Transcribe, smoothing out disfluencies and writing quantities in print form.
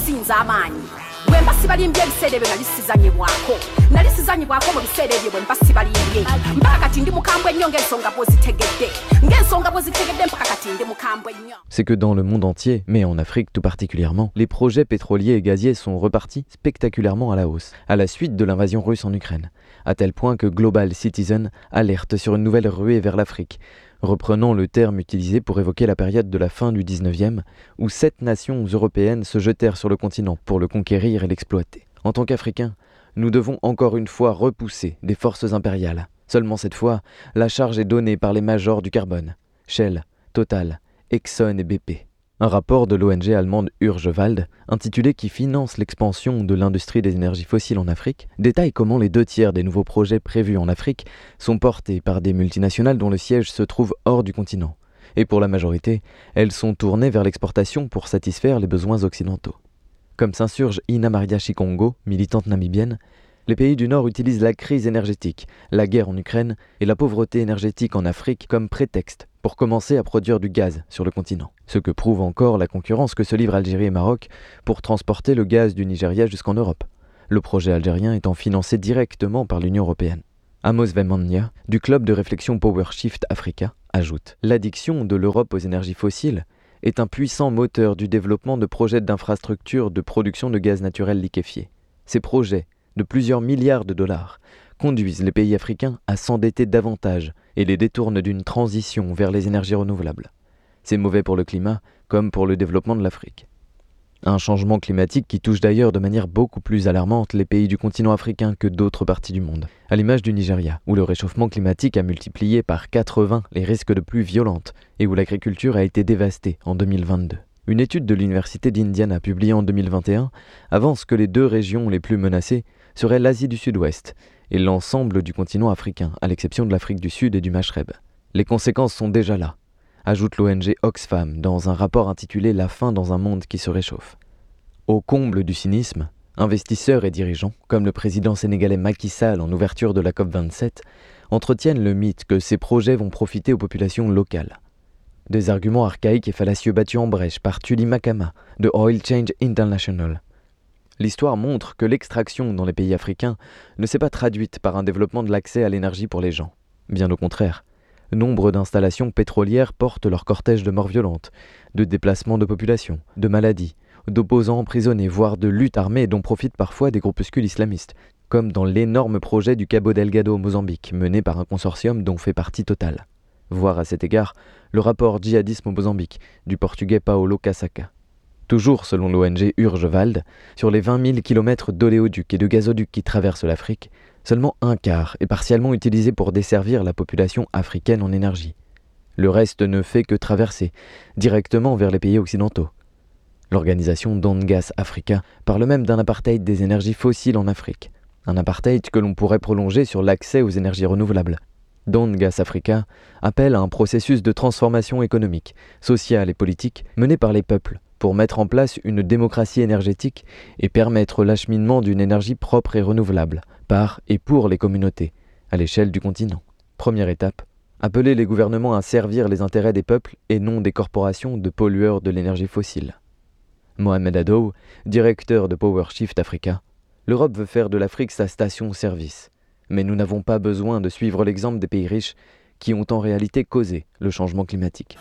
okusinza amaanyi bwe mba sibalimbye ebiseera ebyo nalisizanyibwako mu biseera ebyo bwe mba sibalimbye mpaka kati ndi mukambwe ennyo ng'ensonga bw'ozitegedde mpaka kati ndi mukambwe ennyo. C'est que dans le monde entier, mais en Afrique tout particulièrement, les projets pétroliers et gaziers sont repartis spectaculairement à la hausse, à la suite de l'invasion russe en Ukraine, à tel point que Global Citizen alerte sur une nouvelle ruée vers l'Afrique, reprenant le terme utilisé pour évoquer la période de la fin du 19e, où 7 nations européennes se jetèrent sur le continent pour le conquérir et l'exploiter. En tant qu'Africains, nous devons encore une fois repousser des forces impériales. Seulement cette fois, la charge est donnée par les majors du carbone, Shell, Total, Exxon et BP. Un rapport de l'ONG allemande Urgewald, intitulé Qui finance l'expansion de l'industrie des énergies fossiles en Afrique, détaille comment les 2/3 des nouveaux projets prévus en Afrique sont portés par des multinationales dont le siège se trouve hors du continent. Et pour la majorité, elles sont tournées vers l'exportation pour satisfaire les besoins occidentaux. Comme s'insurge Ina Maria Chikongo, militante namibienne, les pays du Nord utilisent la crise énergétique, la guerre en Ukraine et la pauvreté énergétique en Afrique comme prétexte pour commencer à produire du gaz sur le continent. Ce que prouve encore la concurrence que se livrent Algérie et Maroc pour transporter le gaz du Nigeria jusqu'en Europe, le projet algérien étant financé directement par l'Union européenne. Amos Vemania, du club de réflexion PowerShift Africa, ajoute « L'addiction de l'Europe aux énergies fossiles est un puissant moteur du développement de projets d'infrastructures de production de gaz naturel liquéfié. Ces projets, de plusieurs milliards de dollars, conduisent les pays africains à s'endetter davantage et les détournent d'une transition vers les énergies renouvelables. C'est mauvais pour le climat comme pour le développement de l'Afrique. Un changement climatique qui touche d'ailleurs de manière beaucoup plus alarmante les pays du continent africain que d'autres parties du monde, à l'image du Nigeria, où le réchauffement climatique a multiplié par 80 les risques de pluies violentes et où l'agriculture a été dévastée en 2022. Une étude de l'Université d'Indiana publiée en 2021 avance que les 2 régions les plus menacées seraient l'Asie du Sud-Ouest et l'ensemble du continent africain, à l'exception de l'Afrique du Sud et du Maghreb. Les conséquences sont déjà là, ajoute l'ONG Oxfam dans un rapport intitulé « La faim dans un monde qui se réchauffe ». Au comble du cynisme, investisseurs et dirigeants, comme le président sénégalais Macky Sall en ouverture de la COP27, entretiennent le mythe que ces projets vont profiter aux populations locales. Des arguments archaïques et fallacieux battus en brèche par Thuli Makama de Oil Change International. L'histoire montre que l'extraction dans les pays africains ne s'est pas traduite par un développement de l'accès à l'énergie pour les gens. Bien au contraire, nombre d'installations pétrolières portent leur cortège de morts violentes, de déplacements de population, de maladies, d'opposants emprisonnés, voire de luttes armées dont profitent parfois des groupuscules islamistes, comme dans l'énorme projet du Cabo Delgado au Mozambique, mené par un consortium dont fait partie Total. Voir à cet égard le rapport Djihadisme au Mozambique du portugais Paulo Casaca. Toujours selon l'ONG Urgewald, sur les 20 000 km d'oléoducs et de gazoducs qui traversent l'Afrique, seulement un quart est partiellement utilisé pour desservir la population africaine en énergie. Le reste ne fait que traverser directement vers les pays occidentaux. L'organisation Don't Gas Africa parle même d'un apartheid des énergies fossiles en Afrique. Un apartheid que l'on pourrait prolonger sur l'accès aux énergies renouvelables. Don't Gas Africa appelle à un processus de transformation économique, sociale et politique mené par les peuples pour mettre en place une démocratie énergétique et permettre l'acheminement d'une énergie propre et renouvelable par et pour les communautés, à l'échelle du continent. Première étape, appeler les gouvernements à servir les intérêts des peuples et non des corporations de pollueurs de l'énergie fossile. Mohamed Adow, directeur de PowerShift Africa, l'Europe veut faire de l'Afrique sa station-service. Mais nous n'avons pas besoin de suivre l'exemple des pays riches qui ont en réalité causé le changement climatique.